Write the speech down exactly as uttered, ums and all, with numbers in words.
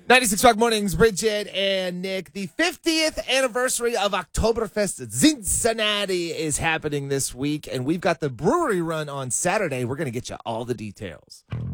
ninety-six Rock Mornings, Bridget and Nick. The fiftieth anniversary of Oktoberfest at Cincinnati is happening this week, and we've got the brewery run on Saturday. We're going to get you all the details.